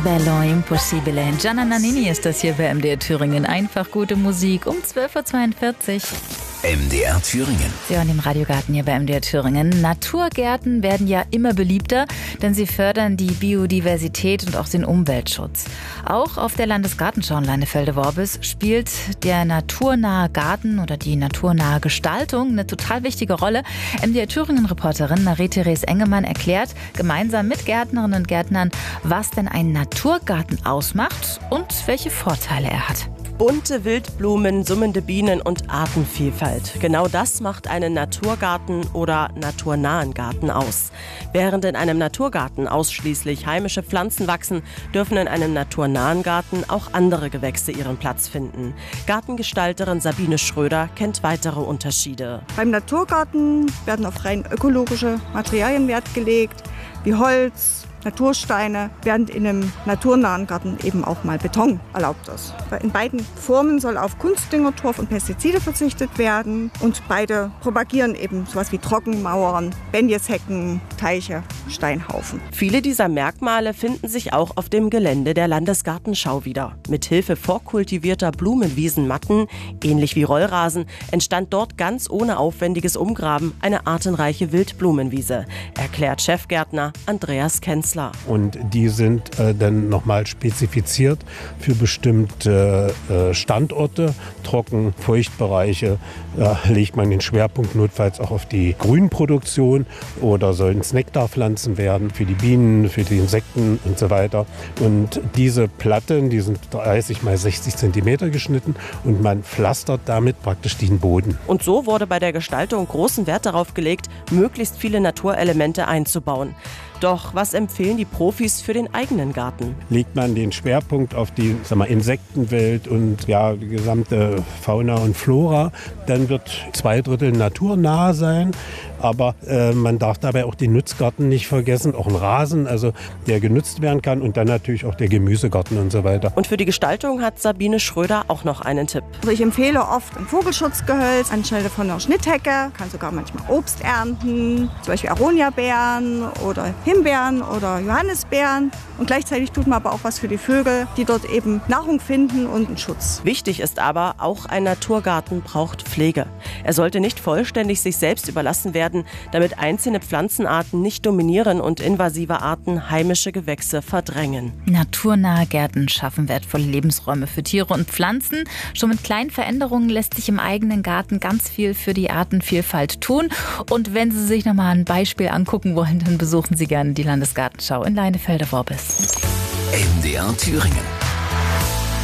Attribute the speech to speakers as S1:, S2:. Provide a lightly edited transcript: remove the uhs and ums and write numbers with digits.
S1: Bello Impossibile. Gianna Nannini ist das hier bei MDR Thüringen. Einfach gute Musik um 12.42 Uhr.
S2: MDR Thüringen.
S1: Sie hören im Radiogarten hier bei MDR Thüringen. Naturgärten werden ja immer beliebter, denn sie fördern die Biodiversität und auch den Umweltschutz. Auch auf der Landesgartenschau in Leinefelde-Worbis spielt der naturnahe Garten oder die naturnahe Gestaltung eine total wichtige Rolle. MDR Thüringen-Reporterin Marie-Therese Engemann erklärt gemeinsam mit Gärtnerinnen und Gärtnern, was denn ein Naturgarten ausmacht und welche Vorteile er hat.
S3: Bunte Wildblumen, summende Bienen und Artenvielfalt. Genau das macht einen Naturgarten oder naturnahen Garten aus. Während in einem Naturgarten ausschließlich heimische Pflanzen wachsen, dürfen in einem naturnahen Garten auch andere Gewächse ihren Platz finden. Gartengestalterin Sabine Schröder kennt weitere Unterschiede.
S4: Beim Naturgarten werden auf rein ökologische Materialien Wert gelegt, wie Holz, Natursteine, während in einem naturnahen Garten eben auch mal Beton erlaubt ist. In beiden Formen soll auf Kunstdünger, Torf und Pestizide verzichtet werden und beide propagieren eben sowas wie Trockenmauern, Benjeshecken, Teiche, Steinhaufen.
S3: Viele dieser Merkmale finden sich auch auf dem Gelände der Landesgartenschau wieder. Mithilfe vorkultivierter Blumenwiesenmatten, ähnlich wie Rollrasen, entstand dort ganz ohne aufwendiges Umgraben eine artenreiche Wildblumenwiese, erklärt Chefgärtner Andreas Kenzler.
S5: Und die sind dann nochmal spezifiziert für bestimmte Standorte, Trocken-, Feuchtbereiche. Da legt man den Schwerpunkt notfalls auch auf die Grünproduktion oder sollen es Nektarpflanzen werden für die Bienen, für die Insekten und so weiter. Und diese Platten, die sind 30 mal 60 Zentimeter geschnitten und man pflastert damit praktisch den Boden.
S3: Und so wurde bei der Gestaltung großen Wert darauf gelegt, möglichst viele Naturelemente einzubauen. Doch was empfehlen die Profis für den eigenen Garten?
S5: Legt man den Schwerpunkt auf die Insektenwelt und die gesamte Fauna und Flora, dann wird 2/3 naturnah sein. Aber man darf dabei auch den Nutzgarten nicht vergessen, auch ein Rasen, also der genutzt werden kann und dann natürlich auch der Gemüsegarten und so weiter.
S3: Und für die Gestaltung hat Sabine Schröder auch noch einen Tipp.
S4: Also ich empfehle oft ein Vogelschutzgehölz anstelle von einer Schnitthecke. Kann sogar manchmal Obst ernten, zum Beispiel Aroniabeeren oder Himbeeren oder Johannisbeeren. Und gleichzeitig tut man aber auch was für die Vögel, die dort eben Nahrung finden und einen Schutz.
S3: Wichtig ist aber, auch ein Naturgarten braucht Pflege. Er sollte nicht vollständig sich selbst überlassen werden, damit einzelne Pflanzenarten nicht dominieren und invasive Arten heimische Gewächse verdrängen.
S1: Naturnahe Gärten schaffen wertvolle Lebensräume für Tiere und Pflanzen. Schon mit kleinen Veränderungen lässt sich im eigenen Garten ganz viel für die Artenvielfalt tun. Und wenn Sie sich nochmal ein Beispiel angucken wollen, dann besuchen Sie gerne die Landesgartenschau in Leinefelde-Worbis.
S2: MDR Thüringen.